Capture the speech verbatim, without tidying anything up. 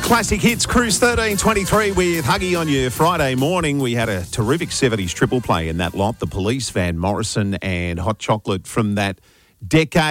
Classic Hits, Cruise thirteen twenty-three with Huggy on your Friday morning. We had a terrific seventies triple play in that lot. The Police, Van Morrison and Hot Chocolate from that decade.